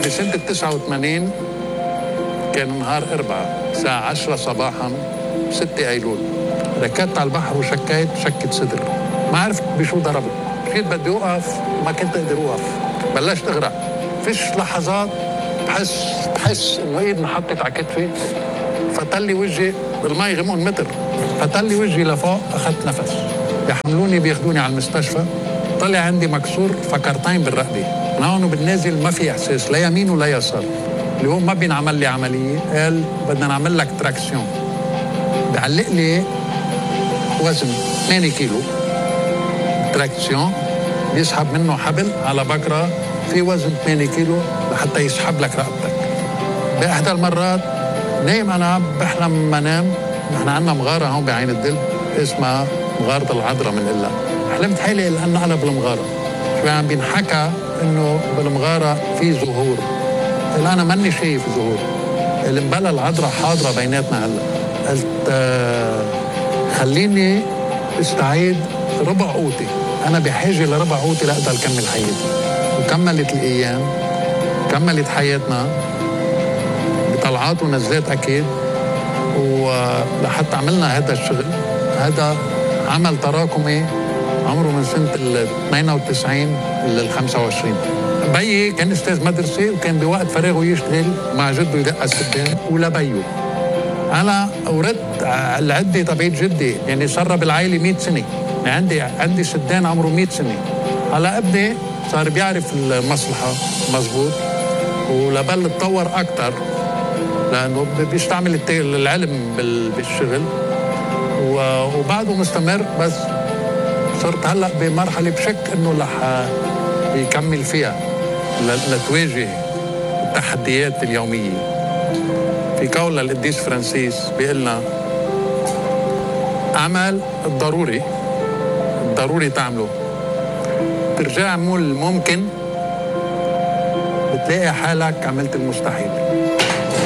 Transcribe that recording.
بسنة 89 كان نهار 4 الساعة 10 صباحا 6 أيلول، ركضت على البحر وشكيت شكة صدر، ما عرفت بشو ضربت، مشيت بدي أوقف ما كنت أقدر أوقف، بلشت أغرق. فيش لحظات بحس إنه إيد انحطت على كتفي، فتلي وجهي بالمي غمون متر، فتلي وجهي لفوق، أخذت نفس، يحملوني بياخدوني على المستشفى، طلع عندي مكسور فقرتين بالرقبة، من هون وبالنازل ما في إحساس لا يمين ولا يسار. اللي هو ما بينعمل لي عملية، قال بدنا نعمل لك تراكسيون، بعلق لي وزن 8 كيلو تراكسيون، بيسحب منه حبل على بكرة في وزن 8 كيلو لحتى يسحب لك رقبتك. بإحدى المرات نايم أنا بحلم منام، نحن عندنا مغارة هون بعين الدل اسمها مغارة العذراء من إلا، حلمت حالي لأنه أنا بالمغارة، شوي عم بينحكى إنه بالمغارة في زهور، اللي أنا ماني شايف زهور، اللي مبلا العذراء حاضرة بيناتنا هلا. قلت خليني استعيد ربع قوتي، أنا بحاجة لربع قوتي لأقدر أكمل حياتي. وكملت الأيام، كملت حياتنا بطلعات ونزلات أكيد، ولحتى عملنا هذا الشغل. هذا عمل تراكمي عمره من سنة ال 92 لل 25. بيي كان أستاذ مدرسة وكان بوقت فراغه يشتغل مع جده يدق السدان ولبيه. أنا ورثت العدة تبعت جدي، يعني صار بالعائلة 100 سنة، يعني عندي سدان عمره 100 سنة. هلا ابني صار بيعرف المصلحة مزبوط، ولبل تطور أكتر لأنه بيستعمل العلم بالشغل، وبعده مستمر. بس صرت هلا بمرحلة بشك إنه رح يكمل فيها لتواجه التحديات اليومية. في قول للقديس فرانسيس بيقلنا اعمل الضروري تعمله، ترجع مو الممكن بتلاقي حالك عملت المستحيل.